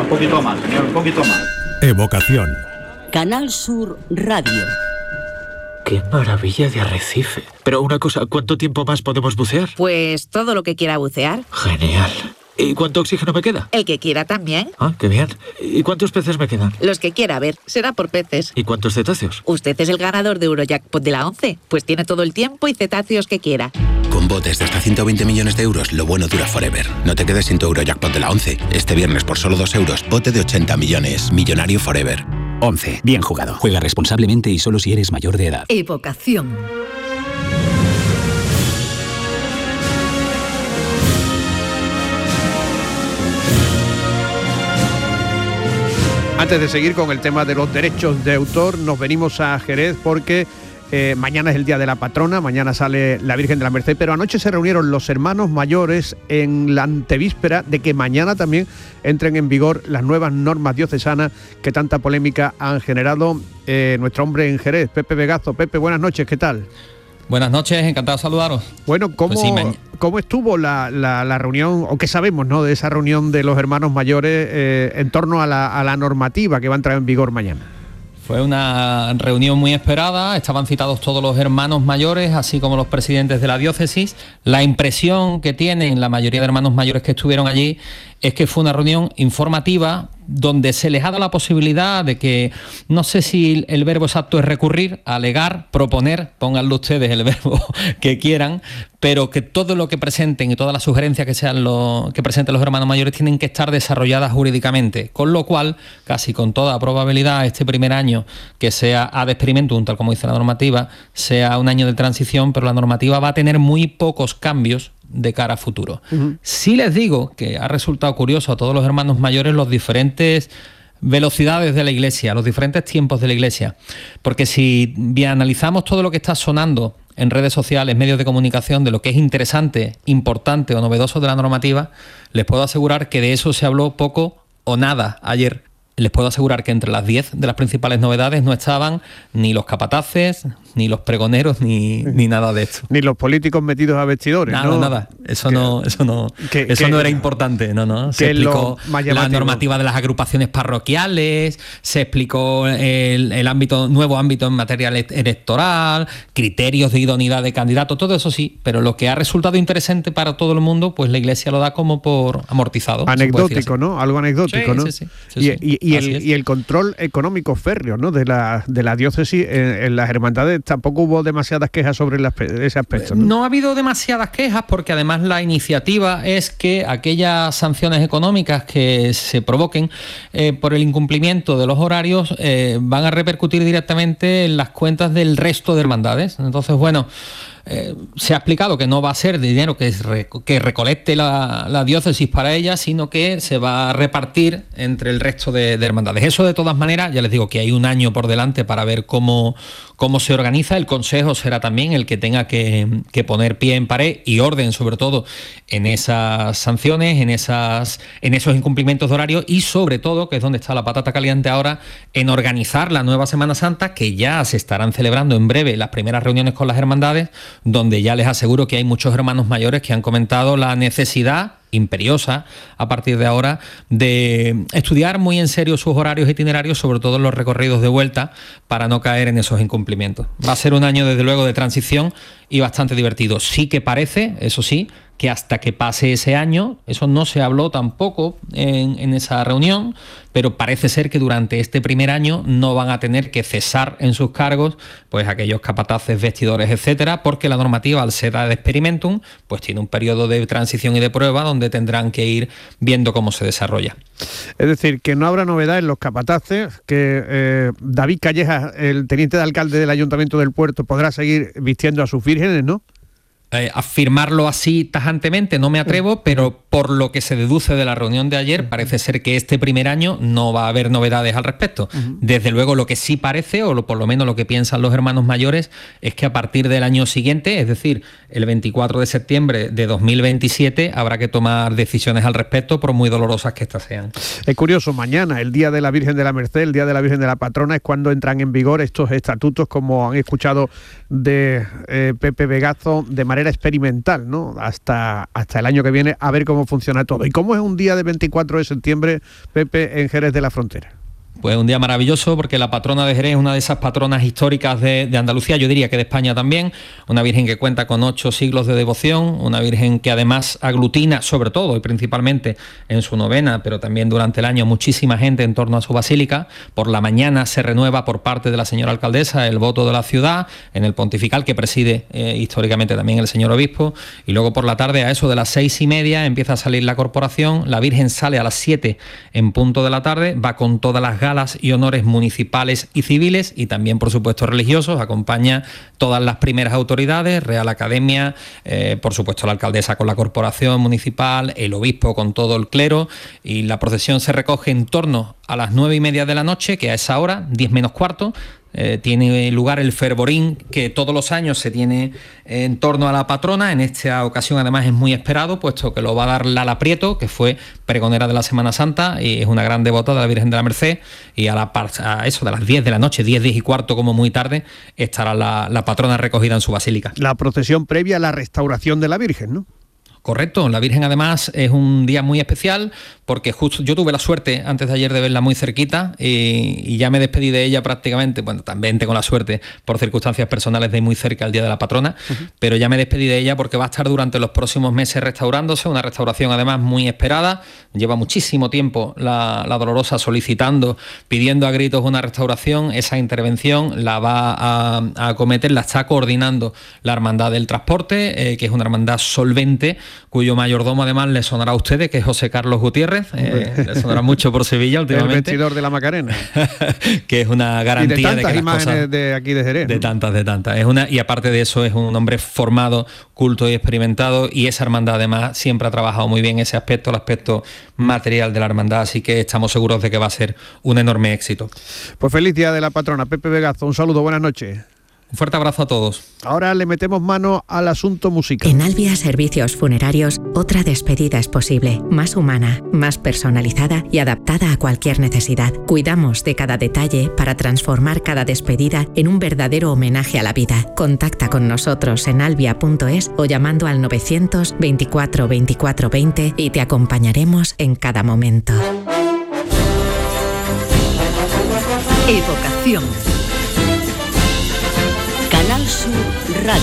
un poquito más, señor, un poquito más. Evocación. Canal Sur Radio. ¡Qué maravilla de arrecife! Pero una cosa, ¿cuánto tiempo más podemos bucear? Pues todo lo que quiera bucear. Genial. ¿Y cuánto oxígeno me queda? El que quiera también. Ah, qué bien. ¿Y cuántos peces me quedan? Los que quiera, a ver, será por peces. ¿Y cuántos cetáceos? Usted es el ganador de Eurojackpot de la 11, pues tiene todo el tiempo y cetáceos que quiera. Con botes de hasta 120 millones de euros, lo bueno dura forever. No te quedes sin tu Eurojackpot de la 11. Este viernes por solo 2 euros, bote de 80 millones. Millonario forever. 11. Bien jugado. Juega responsablemente y solo si eres mayor de edad. Evocación. Antes de seguir con el tema de los derechos de autor, nos venimos a Jerez porque mañana es el Día de la Patrona, mañana sale la Virgen de la Merced, pero anoche se reunieron los hermanos mayores en la antevíspera de que mañana también entren en vigor las nuevas normas diocesanas que tanta polémica han generado. Nuestro hombre en Jerez, Pepe Vegazo. Pepe, buenas noches, ¿qué tal? Buenas noches, encantado de saludaros. Bueno, ¿cómo estuvo la reunión, o qué sabemos, ¿no?, de esa reunión de los hermanos mayores en torno a la normativa que va a entrar en vigor mañana? Fue una reunión muy esperada, estaban citados todos los hermanos mayores, así como los presidentes de la diócesis. La impresión que tienen la mayoría de hermanos mayores que estuvieron allí es que fue una reunión informativa donde se les ha dado la posibilidad de que, no sé si el verbo exacto es recurrir, alegar, proponer, pónganlo ustedes el verbo que quieran, pero que todo lo que presenten y todas las sugerencias que presenten los hermanos mayores tienen que estar desarrolladas jurídicamente, con lo cual, casi con toda probabilidad, este primer año que sea ad experimentum, tal como dice la normativa, sea un año de transición, pero la normativa va a tener muy pocos cambios de cara a futuro. Sí les digo que ha resultado curioso a todos los hermanos mayores los diferentes velocidades de la Iglesia, los diferentes tiempos de la Iglesia, porque si bien analizamos todo lo que está sonando en redes sociales, medios de comunicación, de lo que es interesante, importante o novedoso de la normativa, les puedo asegurar que de eso se habló poco o nada ayer. Les puedo asegurar que entre las 10 de las principales novedades no estaban ni los capataces, ni los pregoneros, ni nada de esto. Ni los políticos metidos a vestidores, nada, ¿no? Nada. Eso no era importante, no. Se explicó la normativa de las agrupaciones parroquiales, se explicó el nuevo ámbito en materia electoral, criterios de idoneidad de candidato, todo eso sí, pero lo que ha resultado interesante para todo el mundo, pues la Iglesia lo da como por amortizado. Anecdótico, ¿no? Algo anecdótico, ¿no? Sí. Y el control económico férreo, ¿no?, de la diócesis en las hermandades. Tampoco hubo demasiadas quejas sobre ese aspecto, ¿no? No ha habido demasiadas quejas porque además la iniciativa es que aquellas sanciones económicas que se provoquen por el incumplimiento de los horarios van a repercutir directamente en las cuentas del resto de hermandades. Entonces, bueno, se ha explicado que no va a ser dinero que recolecte la diócesis para ella, sino que se va a repartir entre el resto de hermandades. Eso, de todas maneras, ya les digo que hay un año por delante para ver cómo se organiza. El Consejo será también el que tenga que poner pie en pared y orden, sobre todo, en esas sanciones, en esos incumplimientos de horario y, sobre todo, que es donde está la patata caliente ahora, en organizar la nueva Semana Santa, que ya se estarán celebrando en breve las primeras reuniones con las hermandades, donde ya les aseguro que hay muchos hermanos mayores que han comentado la necesidad imperiosa a partir de ahora de estudiar muy en serio sus horarios itinerarios, sobre todo en los recorridos de vuelta, para no caer en esos incumplimientos. Va a ser un año, desde luego, de transición y bastante divertido. Sí que parece, eso sí, que hasta que pase ese año, eso no se habló tampoco en esa reunión, pero parece ser que durante este primer año no van a tener que cesar en sus cargos pues aquellos capataces, vestidores, etcétera, porque la normativa, al ser ad experimentum, pues tiene un periodo de transición y de prueba donde tendrán que ir viendo cómo se desarrolla. Es decir, que no habrá novedad en los capataces, que David Callejas, el teniente de alcalde del Ayuntamiento del Puerto, podrá seguir vistiendo a sus vírgenes, ¿no? Afirmarlo así tajantemente no me atrevo, pero por lo que se deduce de la reunión de ayer, parece ser que este primer año no va a haber novedades al respecto. Desde luego, lo que sí parece, o por lo menos lo que piensan los hermanos mayores, es que a partir del año siguiente, es decir, el 24 de septiembre de 2027, habrá que tomar decisiones al respecto, por muy dolorosas que estas sean. Es curioso, mañana, el Día de la Virgen de la Merced, el Día de la Virgen de la Patrona, es cuando entran en vigor estos estatutos, como han escuchado de Pepe Vegazo, de manera experimental, ¿no? Hasta el año que viene, a ver cómo funciona todo. ¿Y cómo es un día de 24 de septiembre, Pepe, en Jerez de la Frontera? Pues un día maravilloso porque la patrona de Jerez es una de esas patronas históricas de Andalucía, yo diría que de España también, una virgen que cuenta con 8 siglos de devoción, una virgen que además aglutina sobre todo y principalmente en su novena, pero también durante el año muchísima gente en torno a su basílica. Por la mañana se renueva por parte de la señora alcaldesa el voto de la ciudad en el pontifical que preside históricamente también el señor obispo, y luego por la tarde a eso de las 6:30 empieza a salir la corporación, la virgen sale a las 7 en punto de la tarde, va con todas las galas y honores municipales y civiles y también por supuesto religiosos, acompaña todas las primeras autoridades, Real Academia, por supuesto la alcaldesa con la corporación municipal, el obispo con todo el clero, y la procesión se recoge en torno a las 9:30 de la noche, que a esa hora, 10 menos cuarto, tiene lugar el fervorín que todos los años se tiene en torno a la patrona. En esta ocasión además es muy esperado, puesto que lo va a dar Lala Prieto, que fue pregonera de la Semana Santa y es una gran devota de la Virgen de la Merced, y a eso de las 10 de la noche, 10 y cuarto como muy tarde, estará la patrona recogida en su basílica. La procesión previa a la restauración de la Virgen, ¿no? Correcto, la Virgen además es un día muy especial porque justo yo tuve la suerte antes de ayer de verla muy cerquita y ya me despedí de ella prácticamente, bueno, también tengo la suerte por circunstancias personales de ir muy cerca al Día de la Patrona, pero ya me despedí de ella porque va a estar durante los próximos meses restaurándose, una restauración además muy esperada, lleva muchísimo tiempo la Dolorosa solicitando, pidiendo a gritos una restauración, esa intervención la va a acometer, la está coordinando la Hermandad del Transporte, que es una hermandad solvente, cuyo mayordomo además le sonará a ustedes, que es José Carlos Gutiérrez, le sonará mucho por Sevilla últimamente. El vestidor de la Macarena. Que es una garantía y de tantas de que imágenes las cosas, de aquí de Jerez. De tantas. Y aparte de eso es un hombre formado, culto y experimentado, y esa hermandad además siempre ha trabajado muy bien ese aspecto, el aspecto material de la hermandad, así que estamos seguros de que va a ser un enorme éxito. Pues feliz Día de la Patrona, Pepe Vegazo, un saludo, buenas noches. Un fuerte abrazo a todos. Ahora le metemos mano al asunto musical. En Albia Servicios Funerarios, otra despedida es posible, más humana, más personalizada y adaptada a cualquier necesidad. Cuidamos de cada detalle para transformar cada despedida en un verdadero homenaje a la vida. Contacta con nosotros en albia.es o llamando al 924 24 20 y te acompañaremos en cada momento. Evocación. Canal Sur Radio.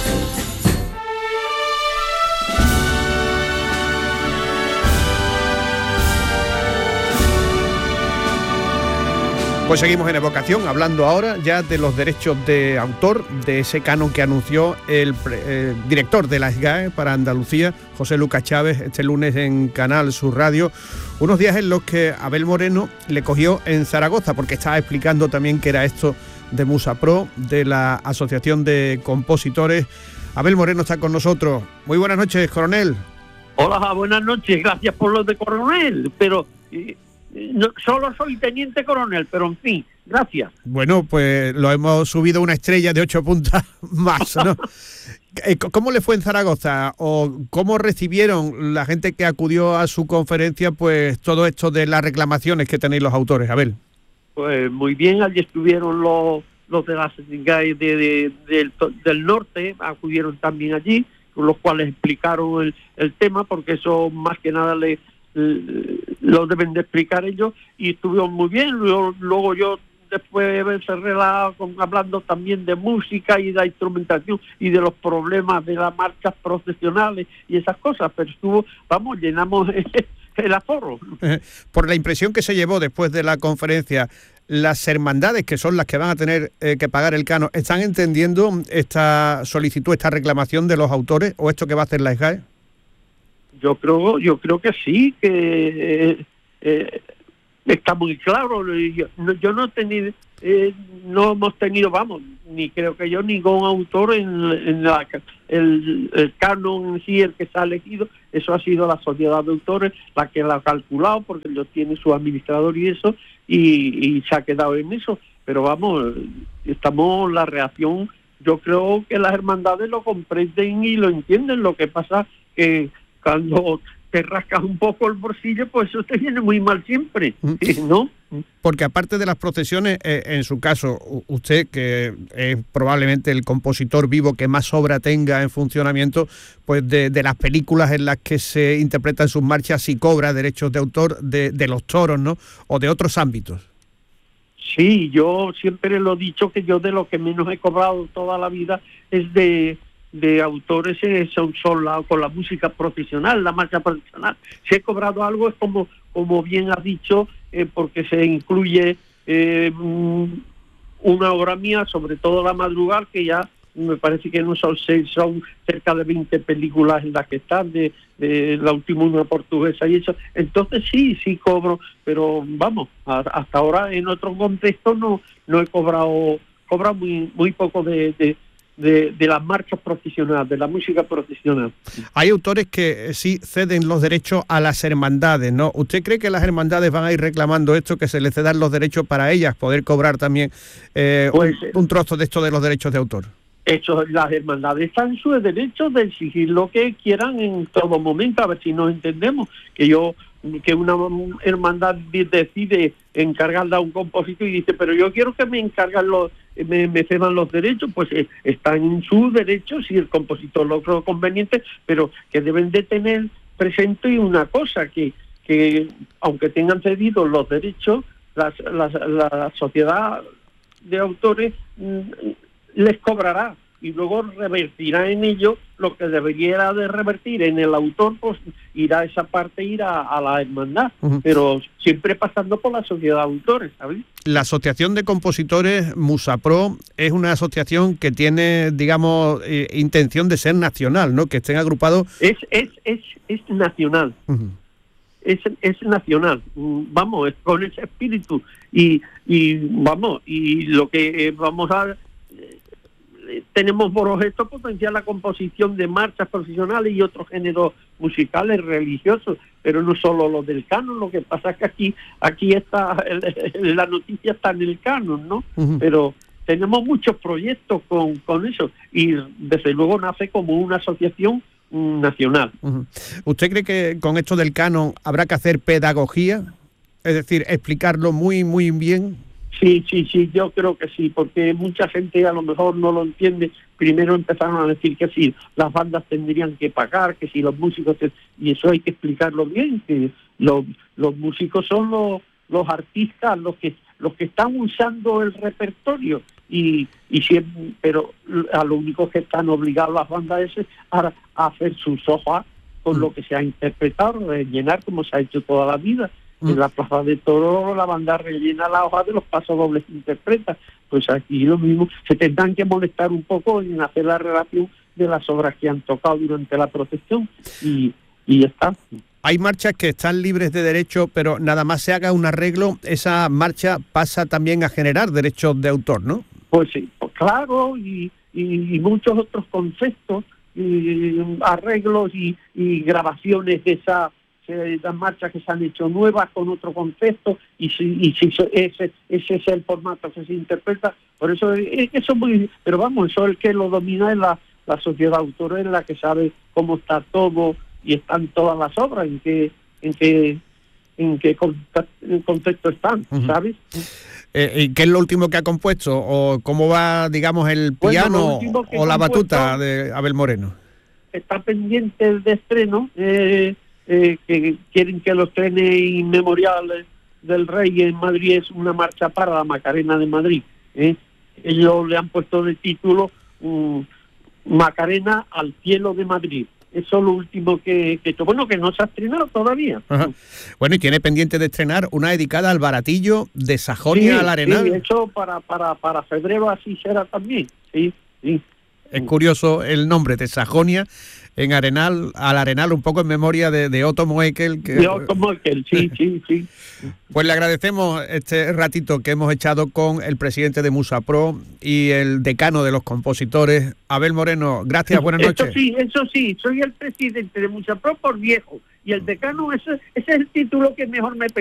Pues seguimos en Evocación, hablando ahora ya de los derechos de autor, de ese canon que anunció el director de la SGAE para Andalucía, José Lucas Chávez, este lunes en Canal Sur Radio. Unos días en los que Abel Moreno le cogió en Zaragoza, porque estaba explicando también qué era esto de Musa Pro, de la Asociación de Compositores. Abel Moreno está con nosotros. Muy buenas noches, coronel. Hola, buenas noches, gracias por lo de coronel, pero no, solo soy teniente coronel, pero en fin, gracias. Bueno, pues lo hemos subido una estrella de 8 puntas más, ¿no? ¿Cómo le fue en Zaragoza? ¿O cómo recibieron la gente que acudió a su conferencia pues todo esto de las reclamaciones que tenéis los autores, Abel? Pues muy bien, allí estuvieron los de la SGAE del norte, acudieron también allí, con los cuales explicaron el tema, porque eso más que nada lo deben de explicar ellos, y estuvieron muy bien. Luego yo después cerré hablando también de música y de instrumentación y de los problemas de las marchas procesionales y esas cosas, pero llenamos el aforo. Por la impresión que se llevó después de la conferencia, las hermandades, que son las que van a tener que pagar el canon, ¿están entendiendo esta solicitud, esta reclamación de los autores, o esto que va a hacer la SGAE? Yo creo que sí, que está muy claro. Yo no hemos tenido, ni creo que yo, ningún autor en el canon en sí, el que se ha elegido. Eso ha sido la sociedad de autores la que lo ha calculado, porque ellos tienen su administrador y eso, y se ha quedado en eso. Pero la reacción, yo creo que las hermandades lo comprenden y lo entienden. Lo que pasa que cuando te rascas un poco el bolsillo, pues eso te viene muy mal siempre, ¿no? Porque aparte de las procesiones, en su caso, usted, que es probablemente el compositor vivo que más obra tenga en funcionamiento, pues de las películas en las que se interpretan sus marchas, sí cobra derechos de autor de los toros, ¿no? O de otros ámbitos. Sí, yo siempre lo he dicho, que yo de lo que menos he cobrado toda la vida es de autores son con la música profesional, la marcha profesional. Si he cobrado algo es como bien has dicho, porque se incluye una obra mía, sobre todo La Madrugal, que ya me parece que no son 6, son cerca de 20 películas en las que están, de la última una portuguesa y eso. Entonces sí cobro, pero vamos, hasta ahora en otro contexto no he cobrado muy poco de las marchas profesionales, de la música profesional. Hay autores que sí ceden los derechos a las hermandades, ¿no? ¿Usted cree que las hermandades van a ir reclamando esto, que se les cedan los derechos para ellas, poder cobrar también un trozo de esto de los derechos de autor? Las hermandades están en su derecho de exigir lo que quieran en todo momento, a ver si nos entendemos, que una hermandad decide encargarle a un compositor y dice, pero yo quiero que me encargan me cedan los derechos, pues está en su derecho si el compositor lo cree conveniente, pero que deben de tener presente una cosa, que aunque tengan cedido los derechos, la sociedad de autores les cobrará y luego revertirá en ello lo que debería de revertir en el autor, pues irá esa parte, irá a la hermandad, pero siempre pasando por la sociedad de autores, ¿sabes? La Asociación de Compositores Musapro es una asociación que tiene, digamos, intención de ser nacional, ¿no? Que estén agrupados. Es nacional. Es nacional, vamos, es con ese espíritu y vamos, y lo que vamos a tenemos por objeto potenciar la composición de marchas profesionales y otros géneros musicales religiosos, pero no solo los del canon. Lo que pasa es que aquí está la noticia está en el canon, ¿no? Pero tenemos muchos proyectos con eso y desde luego nace como una asociación nacional. ¿Usted cree que con esto del canon habrá que hacer pedagogía? Es decir, explicarlo muy, muy bien. Sí, yo creo que sí, porque mucha gente a lo mejor no lo entiende. Primero empezaron a decir que si las bandas tendrían que pagar, que si los músicos... Y eso hay que explicarlo bien, que los músicos son los artistas, los que están usando el repertorio. Pero a lo único que están obligados las bandas es a hacer sus hojas con lo que se ha interpretado, rellenar como se ha hecho toda la vida. En la Plaza de Toros la banda rellena la hoja de los pasodobles que interpreta. Pues aquí lo mismo, se tendrán que molestar un poco en hacer la relación de las obras que han tocado durante la procesión y ya está. Hay marchas que están libres de derecho, pero nada más se haga un arreglo, esa marcha pasa también a generar derechos de autor, ¿no? Pues sí, pues claro, y muchos otros conceptos, arreglos y grabaciones de las marchas que se han hecho nuevas con otro concepto y si ese es el formato que se interpreta. Por eso eso muy, pero vamos, eso es el que lo domina, es la sociedad autora, es la que sabe cómo está todo y están todas las obras, en qué contexto están, ¿sabes? ¿Y qué es lo último que ha compuesto? ¿O cómo va, digamos, el piano o la batuta de Abel Moreno? Está pendiente de estreno, que quieren que lo estrene Inmemorial del Rey en Madrid, es una marcha para la Macarena de Madrid. Ellos le han puesto de título Macarena al cielo de Madrid. Eso es lo último que bueno, que no se ha estrenado todavía. Ajá. Bueno, y tiene pendiente de estrenar una dedicada al baratillo de Sajonia al Arenal. Sí, eso para febrero así será también. Sí. Es curioso el nombre de Sajonia en Arenal, al Arenal, un poco en memoria de Otto Moeckel. De Otto Moeckel, sí. Pues le agradecemos este ratito que hemos echado con el presidente de Musapro y el decano de los compositores, Abel Moreno. Gracias, buenas noches. Eso sí, soy el presidente de Musapro por viejo, y el decano, ese es el título que mejor me